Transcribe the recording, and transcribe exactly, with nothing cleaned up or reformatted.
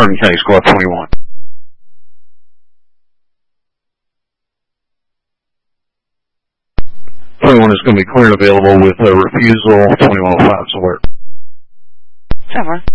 Hardin County Squad twenty-one. twenty-one is going to be clear and available with a refusal. twenty-one oh five is alert. Seven.